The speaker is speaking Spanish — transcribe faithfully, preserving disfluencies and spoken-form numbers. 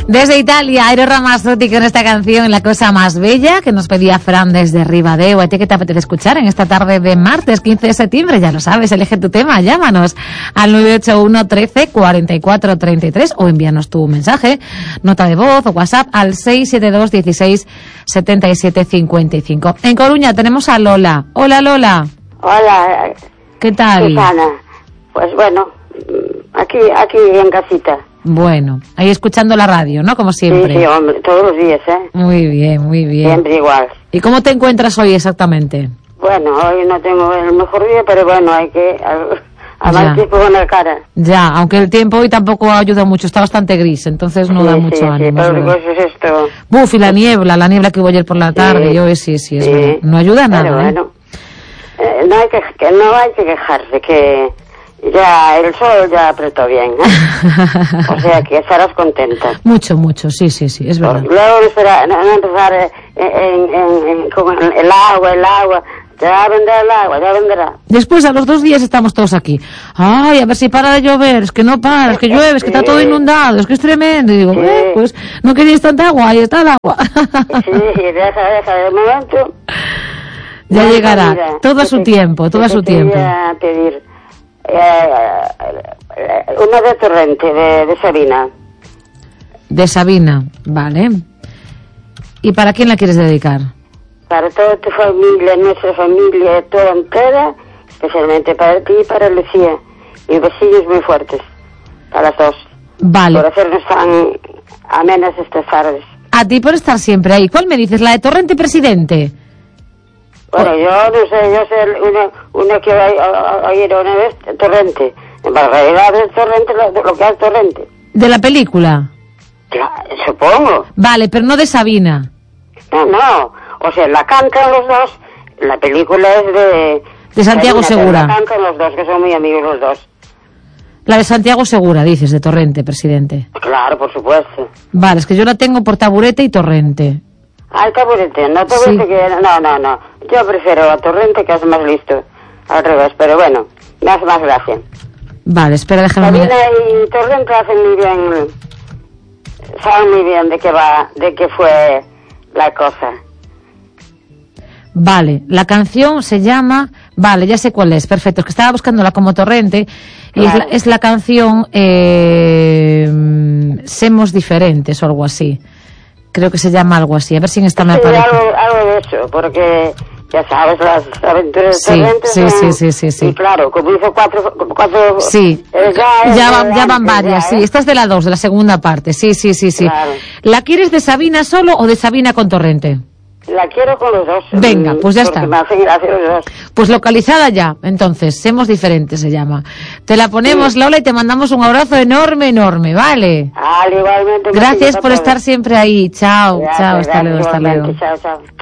Desde Italia, Eros Ramazzotti con esta canción, La cosa más bella, que nos pedía Fran desde Ribadeo. ¿A ti qué te apetece escuchar en esta tarde de martes quince de septiembre? Ya lo sabes, elige tu tema, llámanos al nueve ocho uno, trece, cuarenta y cuatro, treinta y tres o envíanos tu mensaje, nota de voz o WhatsApp al seis siete dos, dieciséis, setenta y siete, cincuenta y cinco. En Coruña tenemos a Lola. Hola, Lola. Hola. ¿Qué tal? Susana. Pues bueno, aquí, aquí en casita. Bueno, ahí escuchando la radio, ¿no? Como siempre. Sí, sí, hombre, todos los días, ¿eh? Muy bien, muy bien. Siempre igual. ¿Y cómo te encuentras hoy exactamente? Bueno, hoy no tengo el mejor día, pero bueno, hay que... A mal tiempo poner cara. Ya, aunque el tiempo hoy tampoco ayuda mucho, está bastante gris, entonces no sí, da sí, mucho sí, ánimo. Sí, pero ¿qué es esto? Buf, y la niebla, la niebla que hubo ayer por la tarde, sí, yo sí, sí, es sí. verdad. No ayuda pero nada, bueno, ¿eh? Eh, no hay que, que no hay que quejarse, que ya el sol ya apretó bien, ¿eh? O sea que estarás contenta. Mucho, mucho, sí, sí, sí, es verdad. Luego espera, no, no empezar eh, en, en, en, con el agua, el agua, ya vendrá el agua, ya vendrá. Después a los dos días estamos todos aquí. Ay, a ver si para de llover, es que no para, es que llueve, es que está todo inundado, es que es tremendo. Y digo, sí. eh, pues no queríais tanta agua, ahí está el agua. Sí, deja, deja, de momento. Ya no, llegará, mira, todo a su te, tiempo, todo a su tiempo. Voy a pedir eh, una de Torrente, de, de Sabina. De Sabina, vale. ¿Y para quién la quieres dedicar? Para toda tu familia, nuestra familia, toda entera, especialmente para ti y para Lucía. Y besillos muy fuertes, para las dos. Vale. Por hacernos tan amenas estas tardes. A ti por estar siempre ahí. ¿Cuál me dices? ¿La de Torrente Presidente? Bueno, yo no sé, yo sé una, una que oír una vez, Torrente. En realidad es Torrente lo, lo que es Torrente. ¿De la película? Ya, supongo. Vale, pero no de Sabina. No, no. O sea, la cantan los dos. La película es de... De Santiago Sabina, Segura. La cantan los dos, que son muy amigos los dos. La de Santiago Segura, dices, de Torrente, Presidente. Claro, por supuesto. Vale, es que yo la tengo por Taburete y Torrente. Ah, el Taburete, no Taburete sí. que... No, no, no. Yo prefiero a Torrente, que es más listo. Al revés, pero bueno, me hace más gracia. Vale, espera, déjame Sabina mirar. y Torrente hacen muy bien... Saben muy bien de qué va, de qué fue la cosa. Vale, la canción se llama... Vale, ya sé cuál es, perfecto. Es que estaba buscándola como Torrente y claro. es, la, es la canción eh, Semos Diferentes o algo así. Creo que se llama algo así. A ver si en esta me sí, aparece. Algo, algo de eso, porque ya sabes, las aventuras sí, de Torrente sí, son, sí, sí, sí, sí. Y claro, como hizo cuatro... cuatro sí, eh, ya, ya, van, ya van varias, ya, sí. Esta es de la dos, de la segunda parte. Sí, sí, sí, sí. Claro. ¿La quieres de Sabina solo o de Sabina con Torrente? La quiero con los dos. Venga, pues ya está. Me hacen gracia los dos. Pues localizada ya, entonces, Semos Diferentes se llama. Te la ponemos, sí. Lola, y te mandamos un abrazo enorme, enorme, ¿vale? Ah, igualmente. Gracias por estar siempre ahí. Chao, gracias, chao, hasta luego, hasta luego. Chao, chao.